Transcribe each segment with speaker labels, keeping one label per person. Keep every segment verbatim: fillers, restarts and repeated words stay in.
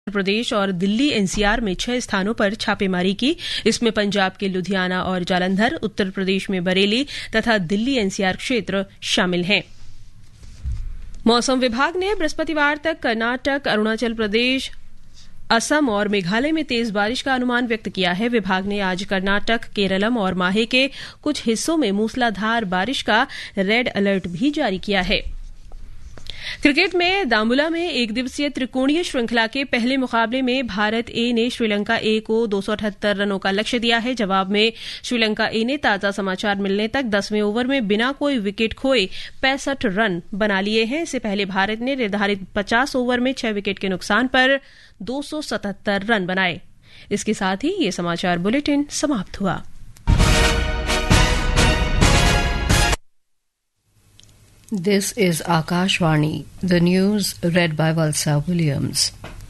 Speaker 1: प्रदेश और दिल्ली एनसीआर में छह स्थानों पर छापेमारी की। इसमें पंजाब के लुधियाना और जालंधर, उत्तर प्रदेश में बरेली तथा दिल्ली एनसीआर क्षेत्र शामिल हैं। मौसम विभाग ने बृहस्पतिवार तक कर्नाटक, अरुणाचल प्रदेश, असम और मेघालय में तेज बारिश का अनुमान व्यक्त किया है। विभाग ने आज कर्नाटक, केरलम और माहे के कुछ हिस्सों में मूसलाधार बारिश का रेड अलर्ट भी जारी किया है। क्रिकेट में दाम्बुला में एक दिवसीय त्रिकोणीय श्रृंखला के पहले मुकाबले में भारत ए ने श्रीलंका ए को दो सौ अठहत्तर रनों का लक्ष्य दिया है। जवाब में श्रीलंका ए ने ताजा समाचार मिलने तक दसवें ओवर में बिना कोई विकेट खोए पैंसठ रन बना लिए हैं। इससे पहले भारत ने निर्धारित पचास ओवर में छह विकेट के नुकसान पर दो सौ सतहत्तर रन बनाए। इसके साथ ही ये समाचार बुलेटिन समाप्त हुआ।
Speaker 2: This is Akashvani, the news read by Valsa Williams.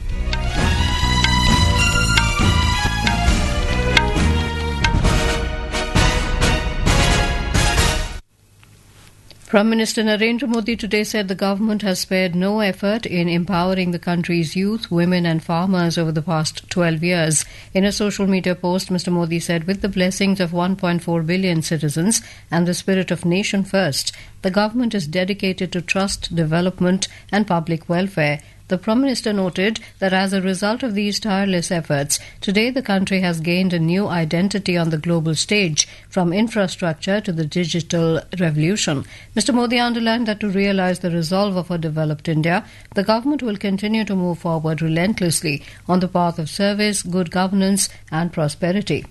Speaker 2: Prime Minister Narendra Modi today said the government has spared no effort in empowering the country's youth, women and farmers over the past twelve years. In a social media post, Mister Modi said, with the blessings of one point four billion citizens and the spirit of nation first, the government is dedicated to trust, development and public welfare. The Prime Minister noted that as a result of these tireless efforts, today the country has gained a new identity on the global stage, from infrastructure to the digital revolution. Mister Modi underlined that to realize the resolve of a developed India, the government will continue to move forward relentlessly on the path of service, good governance and prosperity.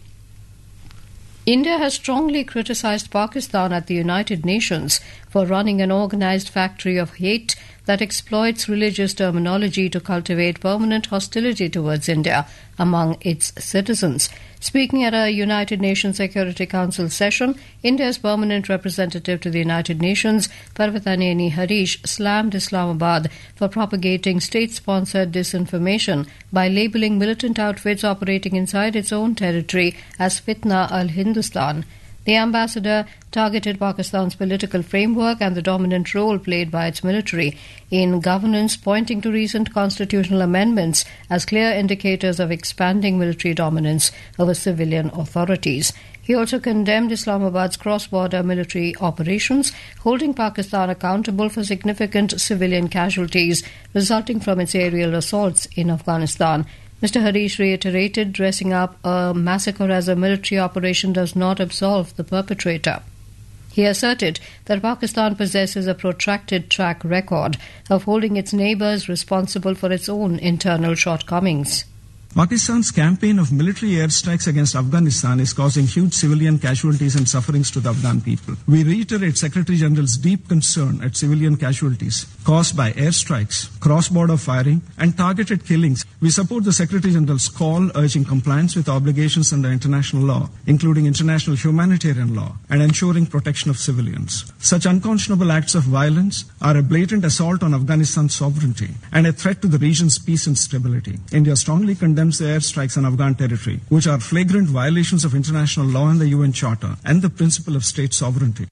Speaker 2: India has strongly criticized Pakistan at the United Nations for running an organized factory of hate that exploits religious terminology to cultivate permanent hostility towards India among its citizens. Speaking at a United Nations Security Council session, India's permanent representative to the United Nations, Parvataneni Harish, slammed Islamabad for propagating state-sponsored disinformation by labeling militant outfits operating inside its own territory as Fitna al-Hindustan. The ambassador targeted Pakistan's political framework and the dominant role played by its military in governance, pointing to recent constitutional amendments as clear indicators of expanding military dominance over civilian authorities. He also condemned Islamabad's cross-border military operations, holding Pakistan accountable for significant civilian casualties resulting from its aerial assaults in Afghanistan. Mister Harish reiterated dressing up a massacre as a military operation does not absolve the perpetrator. He asserted that Pakistan possesses a protracted track record of holding its neighbours responsible for its own internal shortcomings.
Speaker 3: Pakistan's campaign of military airstrikes against Afghanistan is causing huge civilian casualties and sufferings to the Afghan people. We reiterate Secretary General's deep concern at civilian casualties caused by airstrikes, cross-border firing and targeted killings. We support the Secretary General's call urging compliance with obligations under international law, including international humanitarian law, and ensuring protection of civilians. Such unconscionable acts of violence are a blatant assault on Afghanistan's sovereignty and a threat to the region's peace and stability. India strongly condemns the airstrikes on Afghan territory, which are flagrant violations of international law and the U N Charter and the principle of state sovereignty.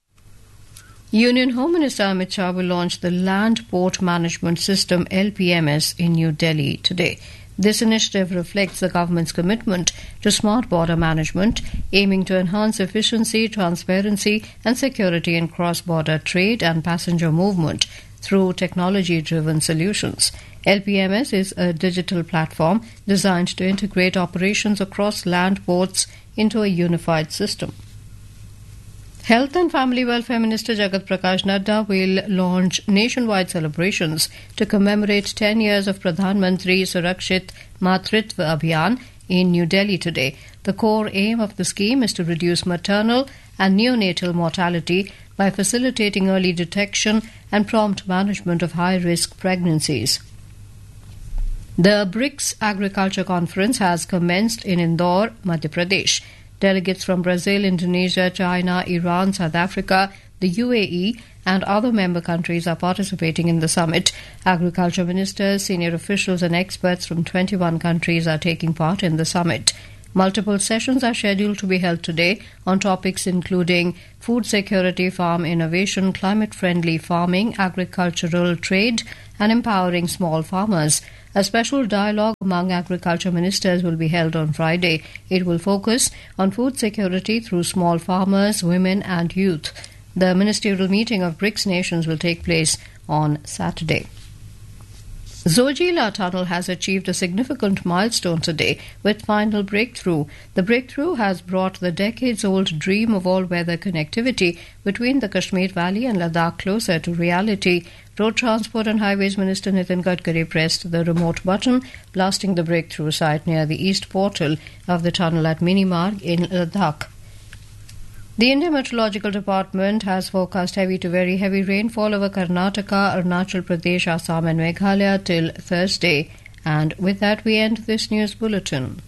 Speaker 2: Union Home Minister Amit Shah will launch the Land Port Management System L P M S in New Delhi today. This initiative reflects the government's commitment to smart border management, aiming to enhance efficiency, transparency and security in cross-border trade and passenger movement through technology-driven solutions. L P M S is a digital platform designed to integrate operations across land ports into a unified system. Health and Family Welfare Minister Jagat Prakash Nadda will launch nationwide celebrations to commemorate ten years of Pradhan Mantri Surakshit Matritva Abhiyan in New Delhi today. The core aim of the scheme is to reduce maternal and neonatal mortality by facilitating early detection and prompt management of high-risk pregnancies. The BRICS Agriculture Conference has commenced in Indore, Madhya Pradesh. Delegates from Brazil, Indonesia, China, Iran, South Africa, the U A E and other member countries are participating in the summit. Agriculture ministers, senior officials and experts from twenty-one countries are taking part in the summit. Multiple sessions are scheduled to be held today on topics including food security, farm innovation, climate-friendly farming, agricultural trade, and empowering small farmers. A special dialogue among agriculture ministers will be held on Friday. It will focus on food security through small farmers, women, and youth. The ministerial meeting of BRICS nations will take place on Saturday. Zojila Tunnel has achieved a significant milestone today with final breakthrough. The breakthrough has brought the decades-old dream of all-weather connectivity between the Kashmir Valley and Ladakh closer to reality. Road Transport and Highways Minister Nitin Gadkari pressed the remote button, blasting the breakthrough site near the east portal of the tunnel at Minimarg in Ladakh. The Indian Meteorological Department has forecast heavy to very heavy rainfall over Karnataka, Arunachal Pradesh, Assam and Meghalaya till Thursday. And with that we end this news bulletin.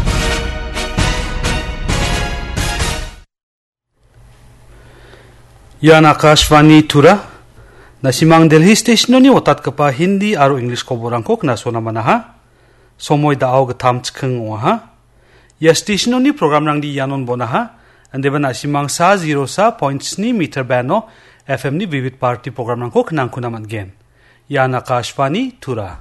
Speaker 4: Yan Akashvani Tura Nasimang Delhi Station ni otat kapa Hindi aru English koborangkok na sona manaha somoy daog gatam chkeng waha ya station ni program nang di yanon bonaha and devan asimang sa zero sa point sni meter bano F M ni vivid party program nangkok nang kunaman gen Yan Akashvani Tura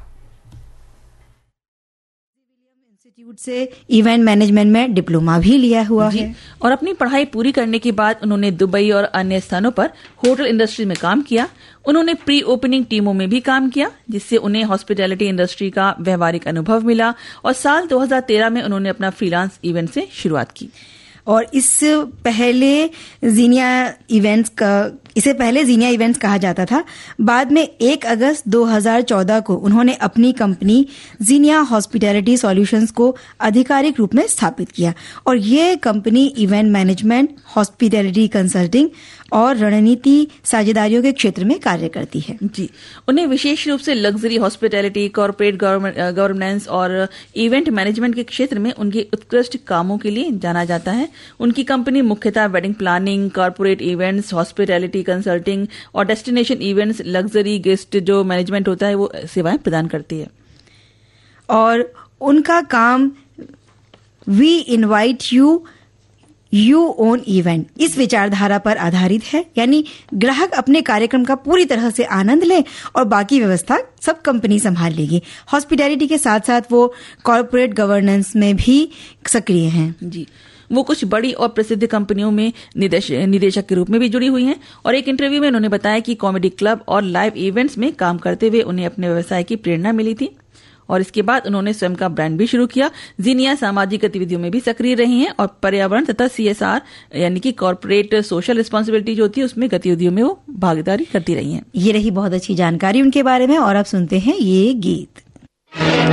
Speaker 5: से event management में diploma भी लिया हुआ है
Speaker 6: और अपनी पढ़ाई पूरी करने के बाद उन्होंने दुबई और अन्य स्थानों पर होटल इंडस्ट्री में काम किया। उन्होंने प्री ओपनिंग टीमों में भी काम किया जिससे उन्हें हॉस्पिटैलिटी इंडस्ट्री का व्यवहारिक अनुभव मिला और साल दो हज़ार तेरह में उन्होंने अपना फ्रीलांस इवेंट से शुरुआत की।
Speaker 5: और इस पहले जीनिया इवेंट्स का इसे पहले जीनिया इवेंट्स कहा जाता था। बाद में एक अगस्त दो हज़ार चौदह को उन्होंने अपनी कंपनी जीनिया हॉस्पिटैलिटी सॉल्यूशंस को आधिकारिक रूप में स्थापित किया और ये company event management, hospitality consulting और रणनीति साझेदारियों के क्षेत्र में कार्य करती है।
Speaker 6: जी, उन्हें विशेष रूप से लग्जरी हॉस्पिटैलिटी, कॉर्पोरेट गवर्नेंस और इवेंट मैनेजमेंट के क्षेत्र में उनके उत्कृष्ट कामों के लिए जाना जाता है। उनकी कंपनी मुख्यतः wedding planning, corporate events, hospitality consulting और डेस्टिनेशन इवेंट्स, लग्जरी गेस्ट जो मैनेजमेंट होता है वो सेवाएं प्रदान करती है।
Speaker 5: और उनका काम we invite you you own event इस विचारधारा पर आधारित है, यानी ग्राहक अपने कार्यक्रम का पूरी तरह से आनंद ले और बाकी व्यवस्था सब कंपनी संभाल लेगी। हॉस्पिटैलिटी के साथ साथ वो कॉर्पोरेट गवर्नेंस में भी सक्रिय हैं।
Speaker 6: जी, वो कुछ बड़ी और प्रसिद्ध कंपनियों में निदेश, निदेशक के रूप में भी जुड़ी हुई हैं और एक इंटरव्यू में उन्होंने बताया कि कॉमेडी क्लब और लाइव इवेंट्स में काम करते हुए उन्हें अपने व्यवसाय की प्रेरणा मिली थी और इसके बाद उन्होंने स्वयं का ब्रांड भी शुरू किया। जीनिया सामाजिक गतिविधियों में भी सक्रिय रही हैं और पर्यावरण तथा सीएसआर यानी कि कॉर्पोरेट सोशल रिस्पांसिबिलिटी जो होती है उसमें गतिविधियों में वो भागीदारी करती रही हैं।
Speaker 5: ये रही बहुत अच्छी जानकारी उनके बारे में और अब सुनते हैं ये गीत।